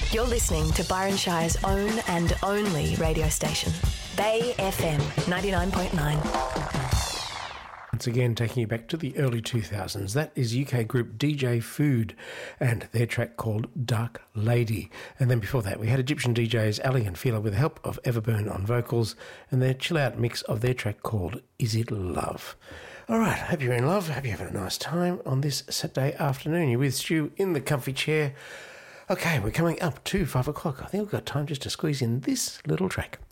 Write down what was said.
You're listening to Byron Shire's own and only radio station, Bay FM 99.9. Once again, taking you back to the early 2000s. That is UK group DJ Food and their track called Dark Lady. And then before that, we had Egyptian DJs Ali and Fila with the help of Everburn on vocals and their chill-out mix of their track called Is It Love? All right, hope you're in love. Hope you're having a nice time on this Saturday afternoon. You're with Stu in the comfy chair. Okay, we're coming up to 5 o'clock. I think we've got time just to squeeze in this little track.